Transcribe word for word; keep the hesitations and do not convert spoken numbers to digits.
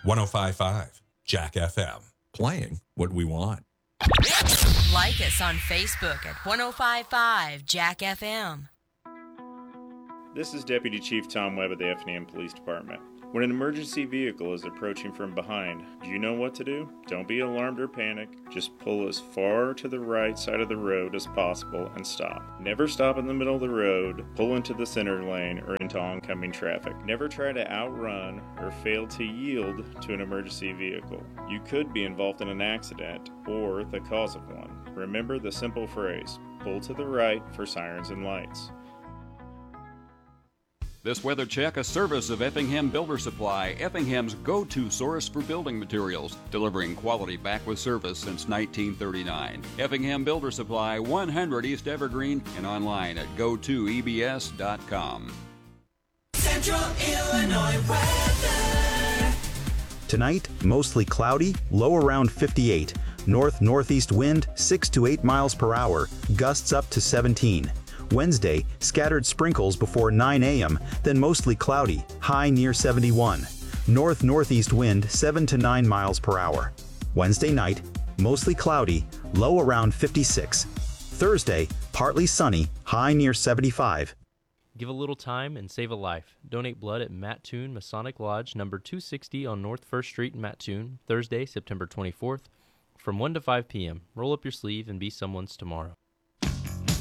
one oh five point five Jack F M. Playing what we want. Like us on Facebook at one oh five point five Jack F M. This is Deputy Chief Tom Webb of the Effingham Police Department. When an emergency vehicle is approaching from behind, do you know what to do? Don't be alarmed or panic. Just pull as far to the right side of the road as possible and stop. Never stop in the middle of the road, pull into the center lane, or into oncoming traffic. Never try to outrun or fail to yield to an emergency vehicle. You could be involved in an accident or the cause of one. Remember the simple phrase, pull to the right for sirens and lights. This weather check, a service of Effingham Builder Supply, Effingham's go-to source for building materials, delivering quality back with service since nineteen thirty-nine. Effingham Builder Supply, one hundred East Evergreen, and online at go to e b s dot com. Central Illinois weather. Tonight, mostly cloudy, low around fifty-eight. North-northeast wind, six to eight miles per hour, gusts up to seventeen. Wednesday, scattered sprinkles before nine a.m., then mostly cloudy, high near seventy-one. North-northeast wind, seven to nine miles per hour. Wednesday night, mostly cloudy, low around fifty-six. Thursday, partly sunny, high near seventy-five. Give a little time and save a life. Donate blood at Mattoon Masonic Lodge, number two sixty on North First Street in Mattoon, Thursday, September twenty-fourth, from one to five p.m. Roll up your sleeve and be someone's tomorrow.